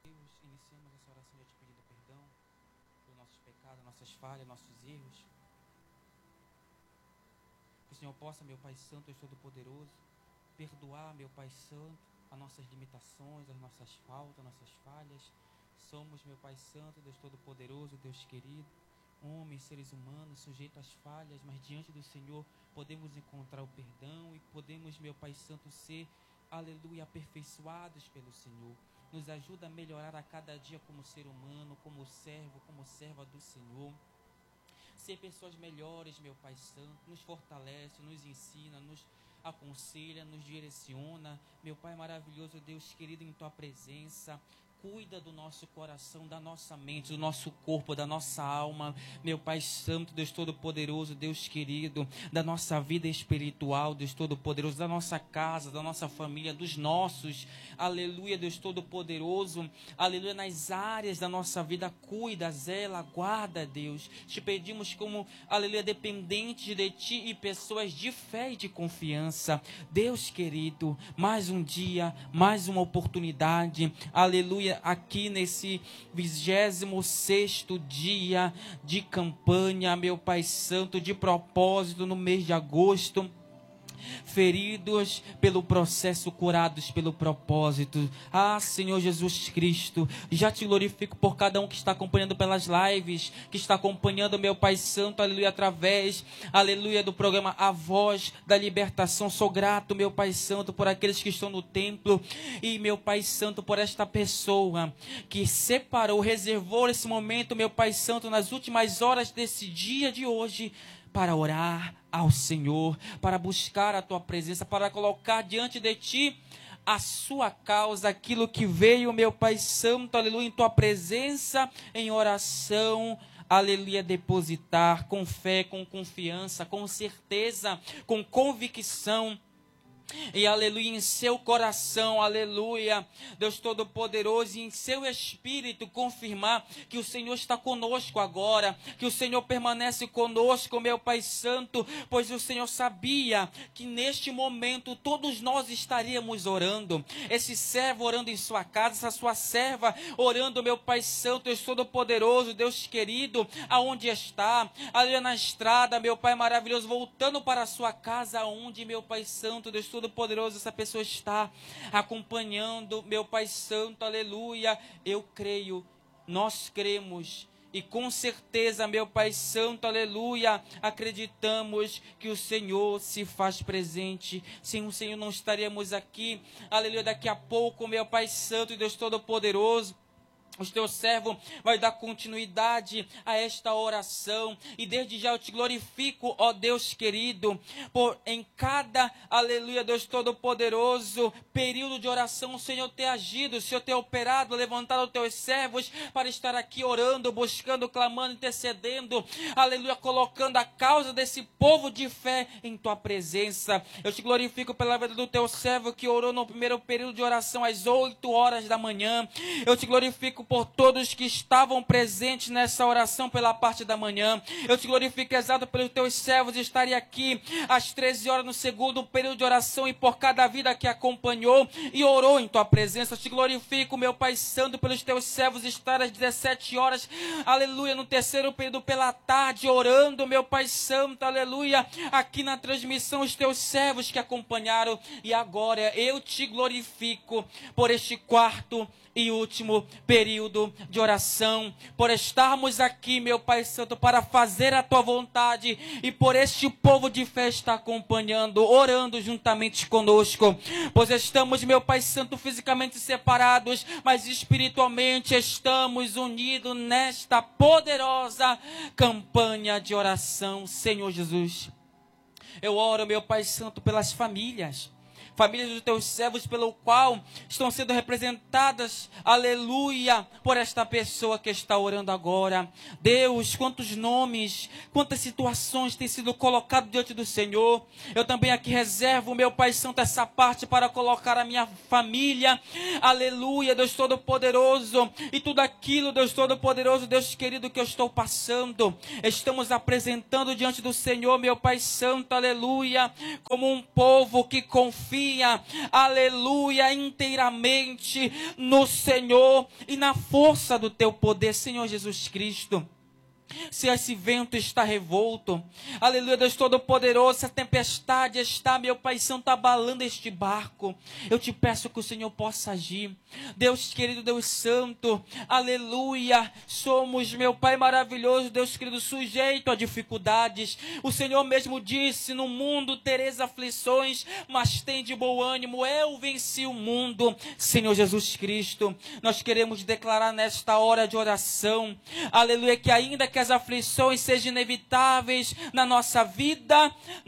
Deus, iniciamos essa oração já te pedindo perdão pelos nossos pecados, nossas falhas, nossos erros. Que o Senhor possa, meu Pai Santo, Deus Todo-Poderoso, perdoar, meu Pai Santo, as nossas limitações, as nossas faltas, as nossas falhas. Somos, meu Pai Santo, Deus Todo-Poderoso, Deus querido, homens, seres humanos, sujeitos às falhas, mas diante do Senhor podemos encontrar o perdão e podemos, meu Pai Santo, ser, aleluia, aperfeiçoados pelo Senhor. Nos ajuda a melhorar a cada dia como ser humano, como servo, como serva do Senhor. Ser pessoas melhores, meu Pai Santo, nos fortalece, nos ensina, nos aconselha, nos direciona. Meu Pai maravilhoso, Deus querido, em Tua presença, cuida do nosso coração, da nossa mente, do nosso corpo, da nossa alma. Meu Pai Santo, Deus Todo-Poderoso, Deus querido, da nossa vida espiritual, Deus Todo-Poderoso, da nossa casa, da nossa família, dos nossos. Aleluia, Deus Todo-Poderoso. Aleluia, nas áreas da nossa vida, cuida, zela, guarda, Deus. Te pedimos como, aleluia, dependentes de Ti e pessoas de fé e de confiança. Deus querido, mais um dia, mais uma oportunidade. Aleluia, aqui nesse 26º dia de campanha, meu Pai Santo, de propósito no mês de agosto. Feridos pelo processo, curados pelo propósito. Ah, Senhor Jesus Cristo, já te glorifico por cada um que está acompanhando pelas lives, que está acompanhando, meu Pai Santo, aleluia, através, aleluia, do programa A Voz da Libertação. Sou grato, meu Pai Santo, por aqueles que estão no templo e, meu Pai Santo, por esta pessoa que separou, reservou esse momento, meu Pai Santo, nas últimas horas desse dia de hoje, para orar ao Senhor, para buscar a Tua presença, para colocar diante de Ti a sua causa, aquilo que veio, meu Pai Santo, aleluia, em Tua presença, em oração, aleluia, depositar com fé, com confiança, com certeza, com convicção. E aleluia, em seu coração, aleluia, Deus Todo-Poderoso, e em seu espírito confirmar que o Senhor está conosco agora, que o Senhor permanece conosco, meu Pai Santo, pois o Senhor sabia que neste momento todos nós estaríamos orando. Esse servo orando em sua casa, essa sua serva orando, meu Pai Santo, Deus Todo-Poderoso, Deus querido, aonde está, aleluia, na estrada, meu Pai maravilhoso, voltando para a sua casa, aonde, meu Pai Santo, Deus Todo-Poderoso, essa pessoa está acompanhando, meu Pai Santo, aleluia. Eu creio, nós cremos e com certeza, meu Pai Santo, aleluia, acreditamos que o Senhor se faz presente. Sem o Senhor não estaríamos aqui, aleluia. Daqui a pouco, meu Pai Santo e Deus Todo-Poderoso, o teu servo vai dar continuidade a esta oração. E desde já eu te glorifico, ó Deus querido, por em cada, aleluia, Deus Todo-Poderoso, período de oração, o Senhor ter agido, o Senhor ter operado, levantado os teus servos para estar aqui orando, buscando, clamando, intercedendo, aleluia, colocando a causa desse povo de fé em tua presença. Eu te glorifico pela vida do teu servo que orou no primeiro período de oração às 8 horas da manhã. Eu te glorifico por todos que estavam presentes nessa oração pela parte da manhã. Eu te glorifico, exato, pelos teus servos estarem aqui às 13 horas no segundo período de oração e por cada vida que acompanhou e orou em tua presença. Eu te glorifico, meu Pai Santo, pelos teus servos estarem às 17 horas, aleluia, no terceiro período pela tarde, orando, meu Pai Santo, aleluia, aqui na transmissão, os teus servos que acompanharam. E agora eu te glorifico por este quarto e último período de oração, por estarmos aqui, meu Pai Santo, para fazer a tua vontade e por este povo de fé estar acompanhando, orando juntamente conosco, pois estamos, meu Pai Santo, fisicamente separados, mas espiritualmente estamos unidos nesta poderosa campanha de oração. Senhor Jesus, eu oro, meu Pai Santo, pelas famílias dos teus servos, pelo qual estão sendo representadas, aleluia, por esta pessoa que está orando agora. Deus, quantos nomes, quantas situações têm sido colocadas diante do Senhor. Eu também aqui reservo, meu Pai Santo, essa parte para colocar a minha família, aleluia, Deus Todo-Poderoso, e tudo aquilo, Deus Todo-Poderoso, Deus querido, que eu estou passando, estamos apresentando diante do Senhor, meu Pai Santo, aleluia, como um povo que confia confia, aleluia, inteiramente no Senhor e na força do teu poder, Senhor Jesus Cristo. Se esse vento está revolto, aleluia, Deus Todo-Poderoso, se a tempestade está, meu Pai Santo, abalando este barco, eu te peço que o Senhor possa agir. Deus querido, Deus Santo, aleluia, somos, meu Pai maravilhoso, Deus querido, sujeito a dificuldades. O Senhor mesmo disse, no mundo tereis aflições, mas tem de bom ânimo, eu venci o mundo. Senhor Jesus Cristo, nós queremos declarar nesta hora de oração, aleluia, que ainda que as aflições sejam inevitáveis na nossa vida,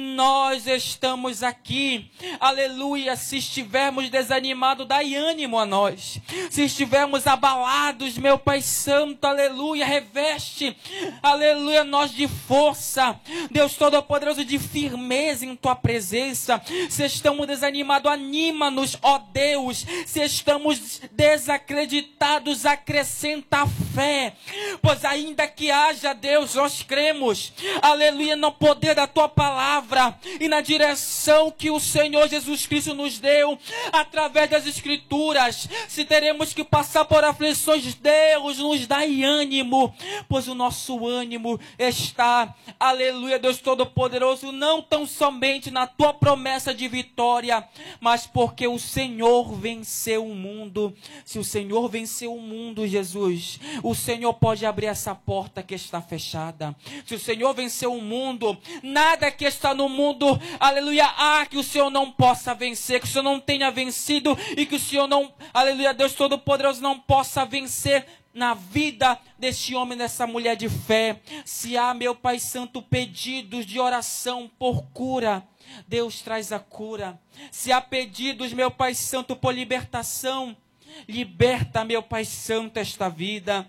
nós estamos aqui, aleluia. Se estivermos desanimados, dai ânimo a nós. Se estivermos abalados, meu Pai Santo, aleluia, reveste, aleluia, nós de força, Deus Todo-Poderoso, de firmeza em tua presença. Se estamos desanimados, anima-nos, ó Deus. Se estamos desacreditados, acrescenta a fé, pois ainda que haja, Deus, nós cremos, aleluia, no poder da tua palavra e na direção que o Senhor Jesus Cristo nos deu através das Escrituras. Se teremos que passar por aflições, Deus, nos dá ânimo, pois o nosso ânimo está, aleluia, Deus Todo-Poderoso, não tão somente na tua promessa de vitória, mas porque o Senhor venceu o mundo. Se o Senhor venceu o mundo, Jesus, o Senhor pode abrir essa porta que está fechada. Se o Senhor venceu o mundo, nada que está no mundo, aleluia, que o Senhor não possa vencer, que o Senhor não tenha vencido e que o Senhor não, aleluia, Deus Todo-Poderoso, não possa vencer na vida deste homem, dessa mulher de fé. Se há, meu Pai Santo, pedidos de oração por cura, Deus traz a cura. Se há pedidos, meu Pai Santo, por libertação, liberta, meu Pai Santo, esta vida.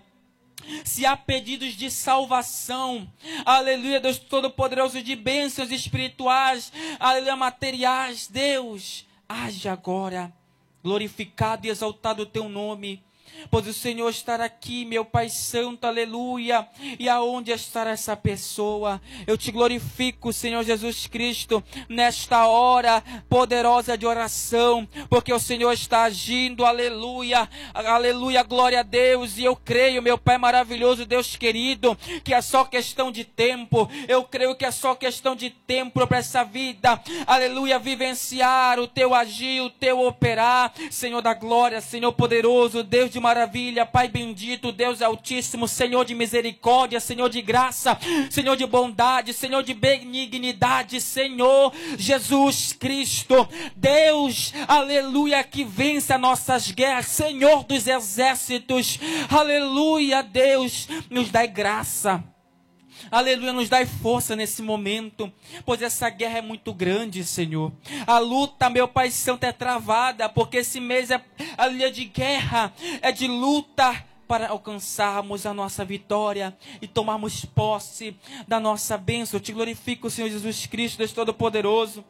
Se há pedidos de salvação, aleluia, Deus Todo-Poderoso, de bênçãos espirituais, aleluia, materiais, Deus, age agora, glorificado e exaltado o teu nome, pois o Senhor estará aqui, meu Pai Santo, aleluia. E aonde estará essa pessoa? Eu te glorifico, Senhor Jesus Cristo, nesta hora poderosa de oração, porque o Senhor está agindo, aleluia, aleluia, glória a Deus. E eu creio, meu Pai maravilhoso, Deus querido, que é só questão de tempo. Eu creio que é só questão de tempo para essa vida, aleluia, vivenciar o teu agir, o teu operar, Senhor da glória, Senhor poderoso, Deus de maravilha, Pai bendito, Deus altíssimo, Senhor de misericórdia, Senhor de graça, Senhor de bondade, Senhor de benignidade, Senhor Jesus Cristo, Deus, aleluia, que vence as nossas guerras, Senhor dos exércitos, aleluia, Deus, nos dai graça. Aleluia, nos dai força nesse momento, pois essa guerra é muito grande, Senhor. A luta, meu Pai Santo, é travada, porque esse mês é de guerra, é de luta para alcançarmos a nossa vitória e tomarmos posse da nossa bênção. Eu te glorifico, Senhor Jesus Cristo, Deus Todo-Poderoso,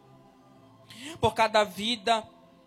por cada vida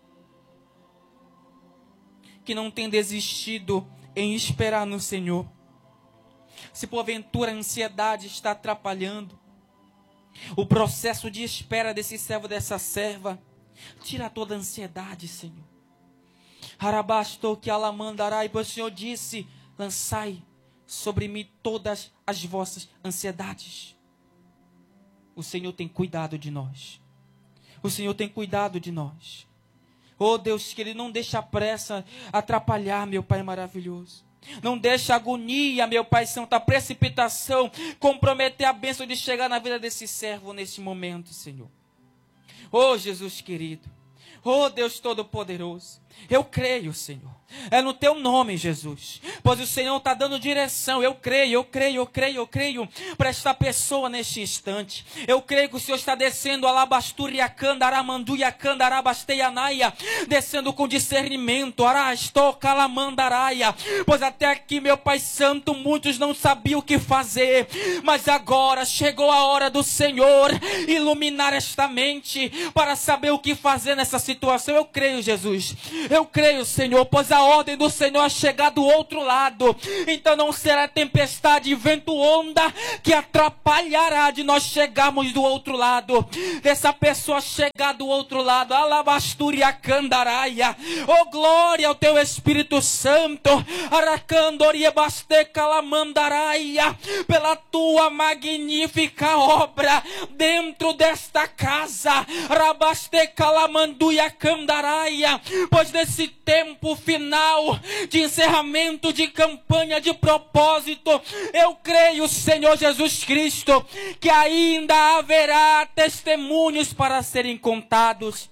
que não tem desistido em esperar no Senhor. Se porventura a ansiedade está atrapalhando o processo de espera desse servo, dessa serva, tira toda a ansiedade, Senhor. Arabastou que alamandarai, pois o Senhor disse, lançai sobre mim todas as vossas ansiedades. O Senhor tem cuidado de nós. O Senhor tem cuidado de nós. Oh Deus, que Ele não deixa a pressa atrapalhar, meu Pai maravilhoso. Não deixa a agonia, meu Pai Santo, a precipitação comprometer a bênção de chegar na vida desse servo nesse momento, Senhor. Oh Jesus querido, oh Deus Todo-Poderoso, eu creio, Senhor. É no teu nome, Jesus. Pois o Senhor está dando direção. Eu creio para esta pessoa neste instante. Eu creio que o Senhor está descendo alabasturia candaramanduia candarabasteianaia, descendo com discernimento. Arastocalamandaраia. Pois até aqui, meu Pai Santo, muitos não sabiam o que fazer. Mas agora chegou a hora do Senhor iluminar esta mente para saber o que fazer nessa situação. Eu creio, Jesus. Eu creio, Senhor, pois a ordem do Senhor é chegar do outro lado. Então não será tempestade, vento, onda que atrapalhará de nós chegarmos do outro lado. Dessa pessoa chegar do outro lado. Alabasturia candaraia. Oh, glória ao teu Espírito Santo. Aracandoria basteca lamandaraia. Pela tua magnífica obra dentro desta casa. Rabasteca lamanduia candaraia. Pois nesse tempo final de encerramento de campanha de propósito, eu creio, Senhor Jesus Cristo, que ainda haverá testemunhos para serem contados.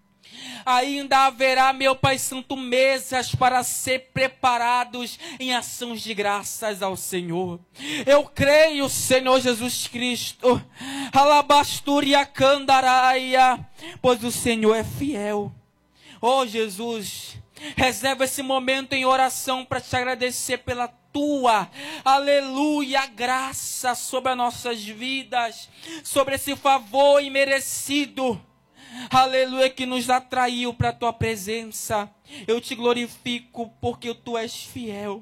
Ainda haverá, meu Pai Santo, mesas para ser preparados em ações de graças ao Senhor. Eu creio, Senhor Jesus Cristo, alabasturia candaraia, pois o Senhor é fiel. Oh, Jesus, reserva esse momento em oração para te agradecer pela tua, aleluia, graça sobre as nossas vidas, sobre esse favor imerecido, aleluia, que nos atraiu para a tua presença. Eu te glorifico porque tu és fiel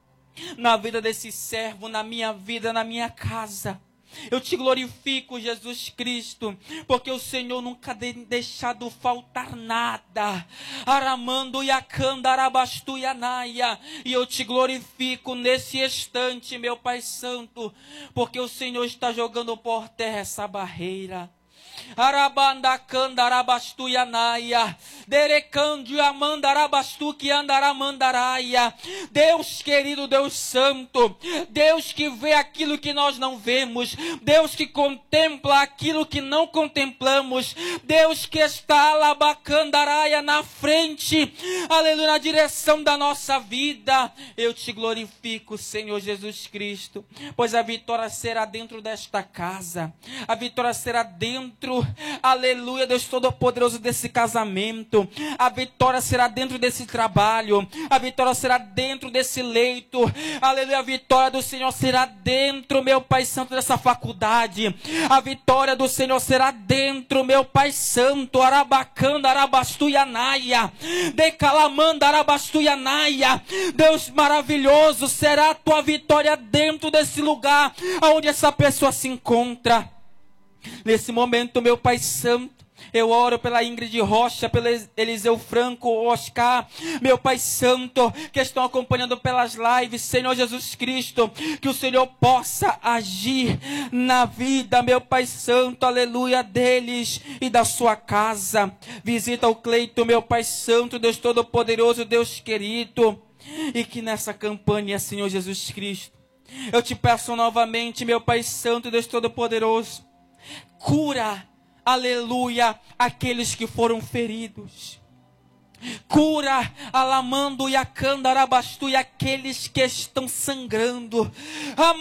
na vida desse servo, na minha vida, na minha casa. Eu te glorifico, Jesus Cristo, porque o Senhor nunca tem deixado faltar nada. Aramando Yakanda Arabastu Yanaia. E eu te glorifico nesse instante, meu Pai Santo, porque o Senhor está jogando por terra essa barreira. Arabanda candarabastu yanaia, derecandio amandarabastu que andaramandaraia. Deus querido, Deus santo, Deus que vê aquilo que nós não vemos, Deus que contempla aquilo que não contemplamos, Deus que está alabacandaraia na frente, aleluia, na direção da nossa vida. Eu te glorifico, Senhor Jesus Cristo, pois a vitória será dentro desta casa, a vitória será dentro, aleluia, Deus Todo-Poderoso, desse casamento. A vitória será dentro desse trabalho. A vitória será dentro desse leito. Aleluia, a vitória do Senhor será dentro, meu Pai Santo, dessa faculdade. A vitória do Senhor será dentro, meu Pai Santo. Arabacanda, arabastuianaia. Decalamanda, arabastuianaia. Deus maravilhoso, será a tua vitória dentro desse lugar onde essa pessoa se encontra. Nesse momento, meu Pai Santo, eu oro pela Ingrid Rocha, pelo Eliseu Franco, Oscar, meu Pai Santo, que estão acompanhando pelas lives. Senhor Jesus Cristo, que o Senhor possa agir na vida, meu Pai Santo, aleluia, deles e da sua casa. Visita o Cleito, meu Pai Santo, Deus Todo-Poderoso, Deus querido, e que nessa campanha, Senhor Jesus Cristo, eu te peço novamente, meu Pai Santo, Deus Todo-Poderoso, cura, aleluia, aqueles que foram feridos. Cura, alamando e acandarabastu, e aqueles que estão sangrando.